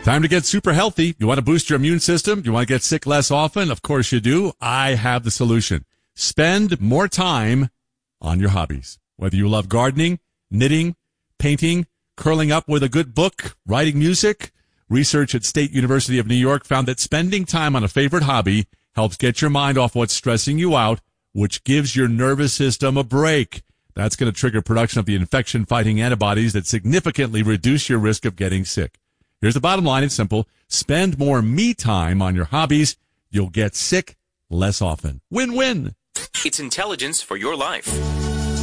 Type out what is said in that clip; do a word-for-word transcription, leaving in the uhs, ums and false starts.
Time to get super healthy. You want to boost your immune system? You want to get sick less often? Of course you do. I have the solution. Spend more time on your hobbies. Whether you love gardening, knitting, painting, curling up with a good book, writing music, research at State University of New York found that spending time on a favorite hobby helps get your mind off what's stressing you out, which gives your nervous system a break. That's going to trigger production of the infection-fighting antibodies that significantly reduce your risk of getting sick. Here's the bottom line. It's simple. Spend more me time on your hobbies. You'll get sick less often. Win-win. It's intelligence for your life.